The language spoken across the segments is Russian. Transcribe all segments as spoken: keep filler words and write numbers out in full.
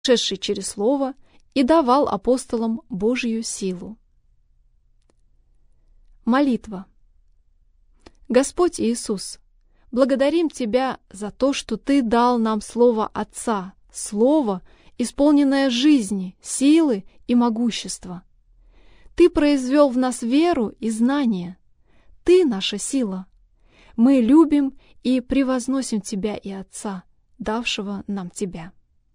шедший через Слово, и давал апостолам Божью силу. Молитва. Господь Иисус, благодарим Тебя за то, что Ты дал нам Слово Отца, Слово, исполненное жизни, силы и могущества. Ты произвел в нас веру и знание. Ты наша сила. Мы любим и превозносим Тебя и Отца, давшего нам Тебя.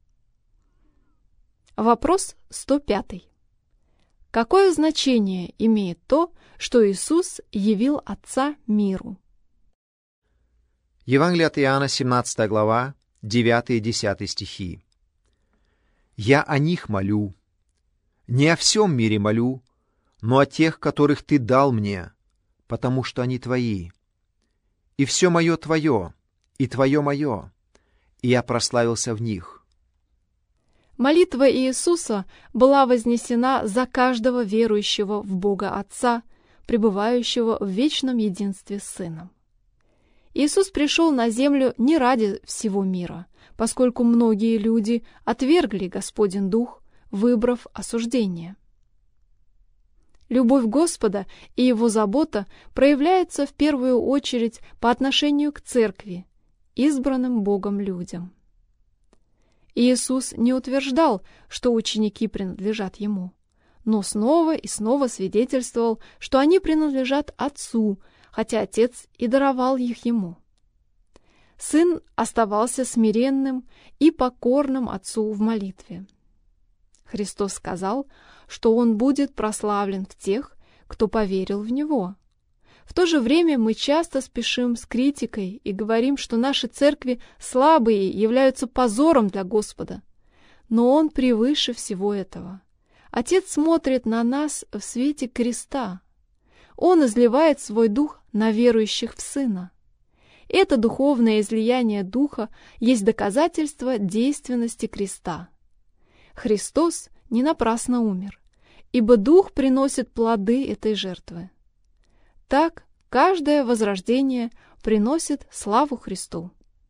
Вопрос сто пятый. Какое значение имеет то, что Иисус явил Отца миру? Евангелие от Иоанна, семнадцатая глава, девятый и десятый стихи. «Я о них молю, не о всем мире молю, но о тех, которых Ты дал мне, потому что они Твои. И все мое Твое, и Твое мое, и я прославился в них». Молитва Иисуса была вознесена за каждого верующего в Бога Отца, пребывающего в вечном единстве с Сыном. Иисус пришел на землю не ради всего мира, поскольку многие люди отвергли Господень Дух, выбрав осуждение. Любовь Господа и Его забота проявляются в первую очередь по отношению к Церкви, избранным Богом людям. Иисус не утверждал, что ученики принадлежат Ему, но снова и снова свидетельствовал, что они принадлежат Отцу, хотя Отец и даровал их Ему. Сын оставался смиренным и покорным Отцу в молитве. Христос сказал, что Он будет прославлен в тех, кто поверил в Него. В то же время мы часто спешим с критикой и говорим, что наши церкви слабые являются позором для Господа. Но Он превыше всего этого. Отец смотрит на нас в свете креста. Он изливает свой дух на верующих в Сына. Это духовное излияние духа есть доказательство действенности креста. Христос не напрасно умер, ибо дух приносит плоды этой жертвы. Так каждое возрождение приносит славу Христу.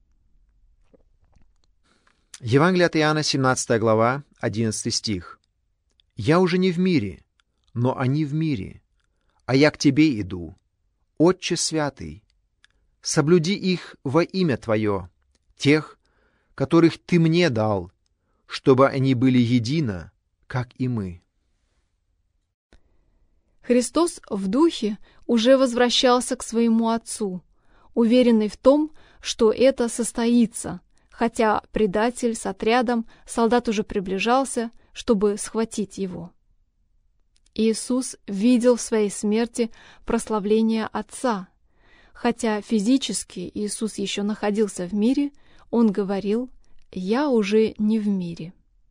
Евангелие от Иоанна, семнадцатая глава, одиннадцатый стих. «Я уже не в мире, но они в мире, а я к Тебе иду. Отче святый, соблюди их во имя Твое, тех, которых Ты мне дал, чтобы они были едино, как и мы». Христос в духе уже возвращался к своему Отцу, уверенный в том, что это состоится, хотя предатель с отрядом солдат уже приближался, чтобы схватить его. Иисус видел в своей смерти прославление Отца. Хотя физически Иисус еще находился в мире, Он говорил: «Я уже не в мире».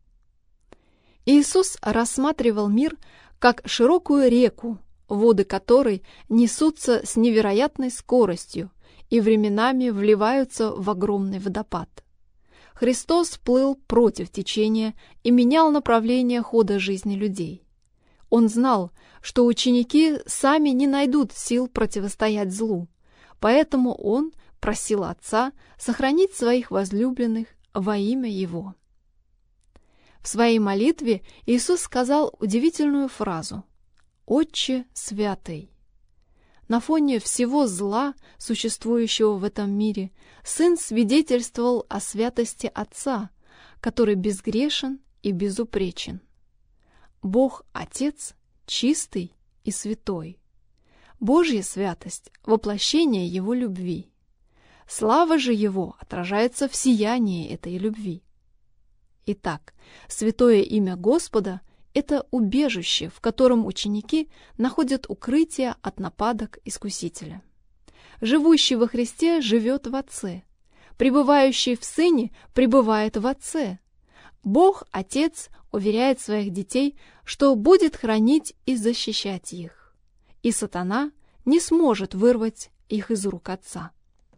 Иисус рассматривал мир как широкую реку, воды которой несутся с невероятной скоростью и временами вливаются в огромный водопад. Христос плыл против течения и менял направление хода жизни людей. Он знал, что ученики сами не найдут сил противостоять злу, поэтому Он просил Отца сохранить своих возлюбленных во имя Его. В своей молитве Иисус сказал удивительную фразу: «Отче святый». На фоне всего зла, существующего в этом мире, Сын свидетельствовал о святости Отца, который безгрешен и безупречен. Бог Отец чистый и святой. Божья святость — воплощение Его любви. Слава же Его отражается в сиянии этой любви. Итак, святое имя Господа — это убежище, в котором ученики находят укрытие от нападок Искусителя. Живущий во Христе живет в Отце. Пребывающий в Сыне пребывает в Отце. Бог, Отец, уверяет своих детей, что будет хранить и защищать их. И сатана не сможет вырвать их из рук Отца.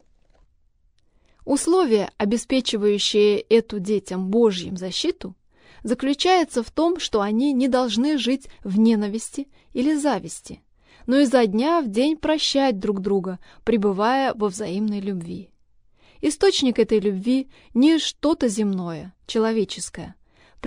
Условие, обеспечивающее эту детям Божьим защиту, заключается в том, что они не должны жить в ненависти или зависти, но изо дня в день прощать друг друга, пребывая во взаимной любви. Источник этой любви не что-то земное, человеческое,